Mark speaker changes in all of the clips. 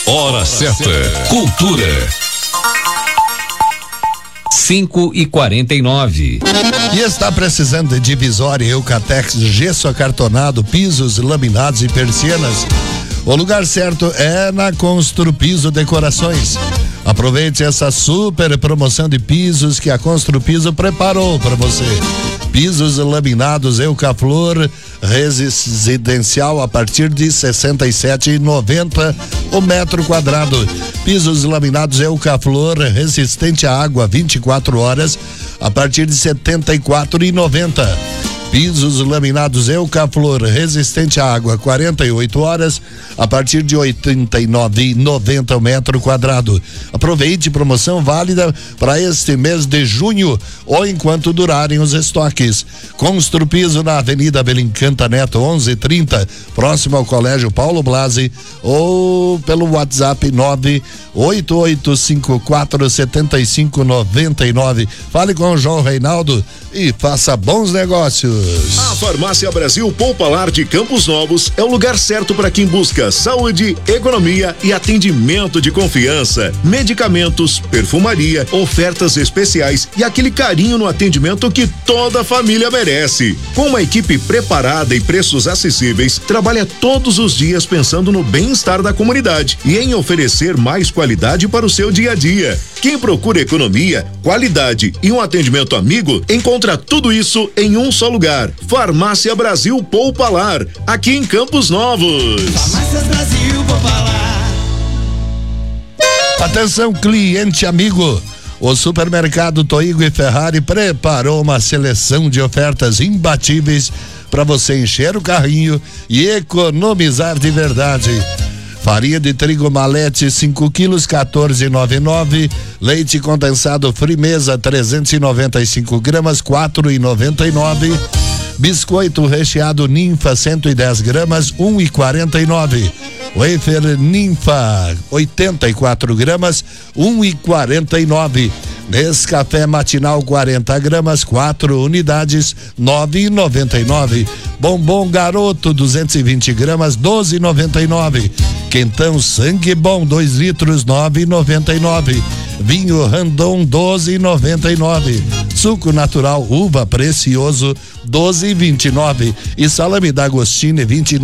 Speaker 1: Hora certa. Cultura. 5h49.
Speaker 2: E está precisando de divisória, Eucatex, gesso acartonado, pisos, laminados e persianas? O lugar certo é na Construpiso Decorações. Aproveite essa super promoção de pisos que a Construpiso preparou para você. Pisos laminados Eucaflor residencial a partir de R$ 67,90 o metro quadrado. Pisos laminados Eucaflor resistente à água 24 horas a partir de R$ 74,90. Pisos laminados Eucaflor resistente à água 48 horas a partir de R$ 89,90 o metro quadrado. Aproveite, promoção válida para este mês de junho ou enquanto durarem os estoques. Construpiso na Avenida Belincanta Neto 1130, próximo ao Colégio Paulo Blasi, ou pelo WhatsApp 988547599. Fale com o João Reinaldo e faça bons negócios.
Speaker 3: A Farmácia Brasil Poupalar de Campos Novos é o lugar certo para quem busca saúde, economia e atendimento de confiança, medicamentos, perfumaria, ofertas especiais e aquele carinho no atendimento que toda a família merece. Com uma equipe preparada e preços acessíveis, trabalha todos os dias pensando no bem-estar da comunidade e em oferecer mais qualidade para o seu dia a dia. Quem procura economia, qualidade e um atendimento amigo, encontra tudo isso em um só lugar. Farmácia Brasil Poupalar, aqui em Campos Novos.
Speaker 4: Farmácias Brasil Poupalar.
Speaker 2: Atenção, cliente amigo. O supermercado Toigo e Ferrari preparou uma seleção de ofertas imbatíveis para você encher o carrinho e economizar de verdade. Farinha de trigo Malete 5 quilos 14,99. Leite condensado Frimeza 395 gramas 4,99. Biscoito recheado Ninfa 110 gramas 1,49. Wafer Ninfa 84 gramas 1,49. Nescafé matinal 40 gramas 4 unidades 9,99. Bombom Garoto 220 gramas 12,99. Quentão Sangue Bom 2 litros 9,99. Vinho Randon 12,99. Suco natural Uva Precioso 12,29 e salame d'Agostini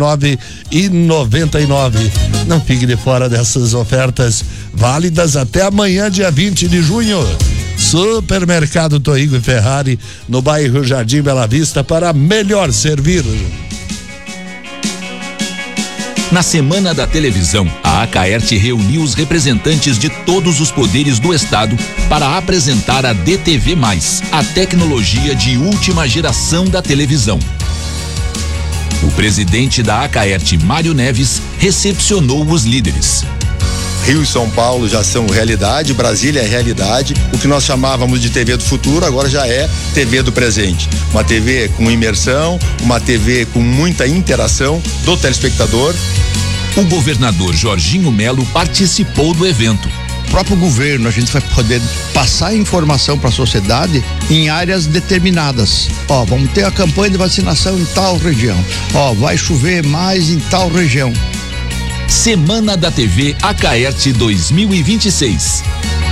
Speaker 2: 29,99. Não fique de fora dessas ofertas válidas até amanhã, dia 20 de junho. Supermercado Toigo e Ferrari, no bairro Jardim Bela Vista, para melhor servir.
Speaker 1: Na Semana da Televisão, a Acaerte reuniu os representantes de todos os poderes do Estado para apresentar a DTV+, a tecnologia de última geração da televisão. O presidente da Acaerte, Mário Neves, recepcionou os líderes.
Speaker 5: Rio e São Paulo já são realidade, Brasília é realidade. O que nós chamávamos de TV do futuro agora já é TV do presente. Uma TV com imersão, uma TV com muita interação do telespectador.
Speaker 1: O governador Jorginho Melo participou do evento.
Speaker 6: O próprio governo, a gente vai poder passar informação para a sociedade em áreas determinadas. Vamos ter a campanha de vacinação em tal região. Vai chover mais em tal região.
Speaker 1: Semana da TV Acaerte 2026.